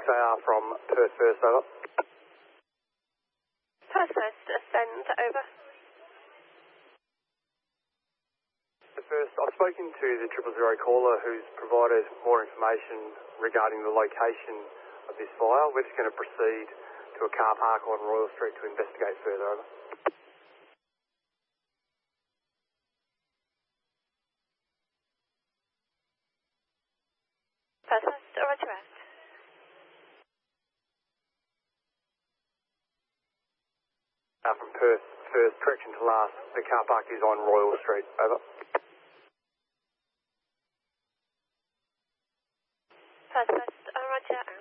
XAR from Perth First, over. Perth First, ascend, over. First, I've spoken to the 000 caller who's provided more information regarding the location of this fire. We're just going to proceed to a car park on Royal Street to investigate further, over. Perth First, roger out. From Perth First, correction to last, the car park is on Royal Street, over. Perth First, roger out.